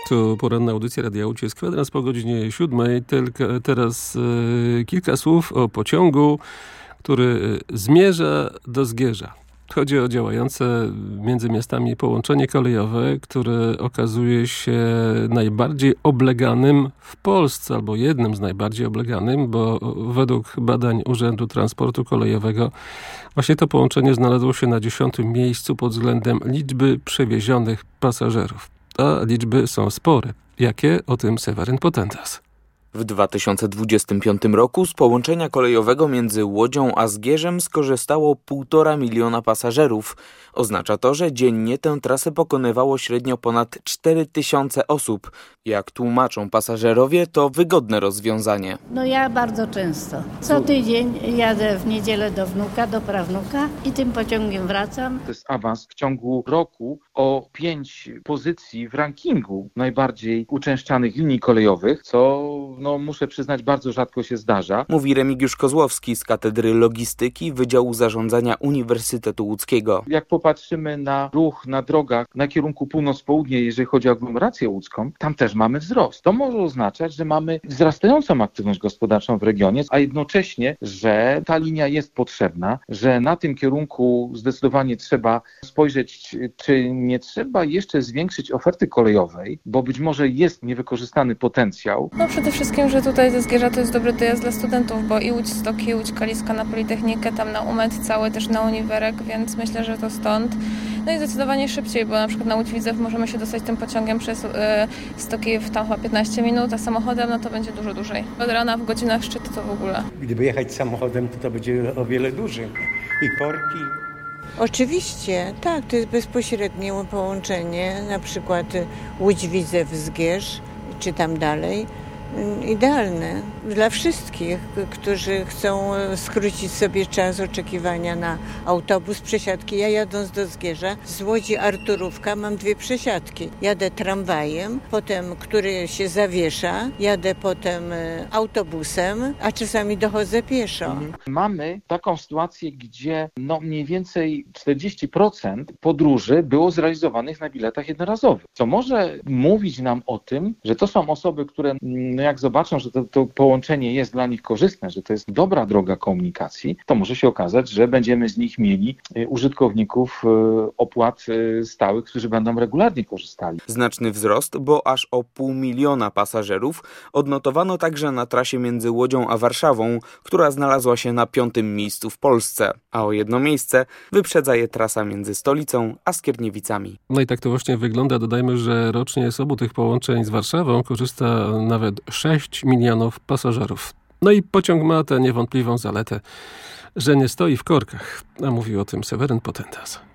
Tu poranna audycja Radia Łódź jest kwadrans po godzinie 7. Teraz kilka słów o pociągu, który zmierza do Zgierza. Chodzi o działające między miastami połączenie kolejowe, które okazuje się najbardziej obleganym w Polsce, albo jednym z najbardziej obleganym, bo według badań Urzędu Transportu Kolejowego właśnie to połączenie znalazło się na 10. miejscu pod względem liczby przewiezionych pasażerów. A liczby są spore. Jakie? O tym Seweryn Potentas. W 2025 roku z połączenia kolejowego między Łodzią a Zgierzem skorzystało 1,5 miliona pasażerów. Oznacza to, że dziennie tę trasę pokonywało średnio ponad 4000 osób. Jak tłumaczą pasażerowie, to wygodne rozwiązanie. Ja bardzo często. Co tydzień jadę w niedzielę do wnuka, do prawnuka i tym pociągiem wracam. To jest awans w ciągu roku o 5 pozycji w rankingu najbardziej uczęszczanych linii kolejowych, co muszę przyznać, bardzo rzadko się zdarza. Mówi Remigiusz Kozłowski z Katedry Logistyki Wydziału Zarządzania Uniwersytetu Łódzkiego. Jak popatrzymy na ruch na drogach na kierunku północ-południe, jeżeli chodzi o aglomerację łódzką, tam też mamy wzrost. To może oznaczać, że mamy wzrastającą aktywność gospodarczą w regionie, a jednocześnie, że ta linia jest potrzebna, że na tym kierunku zdecydowanie trzeba spojrzeć, czy nie trzeba jeszcze zwiększyć oferty kolejowej, bo być może jest niewykorzystany potencjał. Przede wszystkim, że tutaj ze Zgierza to jest dobry dojazd dla studentów, bo i Łódź Stoki, i Łódź Kaliska na Politechnikę, tam na UMED cały, też na Uniwerek, więc myślę, że to stąd. I zdecydowanie szybciej, bo na przykład na Łódź Widzew możemy się dostać tym pociągiem przez Stoki w tam chyba 15 minut, a samochodem to będzie dużo dłużej. Od rana w godzinach szczytu to w ogóle. Gdyby jechać samochodem, to będzie o wiele dłużej. I korki. Oczywiście, tak, to jest bezpośrednie połączenie, na przykład Łódź Widzew Zgierz, czy tam dalej. Idealne dla wszystkich, którzy chcą skrócić sobie czas oczekiwania na autobus, przesiadki. Ja jadąc do Zgierza z Łodzi Arturówka mam 2 przesiadki. Jadę tramwajem, potem który się zawiesza, jadę potem autobusem, a czasami dochodzę pieszo. Mamy taką sytuację, gdzie mniej więcej 40% podróży było zrealizowanych na biletach jednorazowych, co może mówić nam o tym, że to są osoby, które jak zobaczą, że to połączenie jest dla nich korzystne, że to jest dobra droga komunikacji, to może się okazać, że będziemy z nich mieli użytkowników opłat stałych, którzy będą regularnie korzystali. Znaczny wzrost, bo aż o 500 000 pasażerów odnotowano także na trasie między Łodzią a Warszawą, która znalazła się na 5. miejscu w Polsce, a o 1 miejsce wyprzedza je trasa między stolicą a Skierniewicami. I tak to właśnie wygląda. Dodajmy, że rocznie z obu tych połączeń z Warszawą korzysta nawet 6 milionów pasażerów. I pociąg ma tę niewątpliwą zaletę, że nie stoi w korkach, a mówił o tym Seweryn Potentas.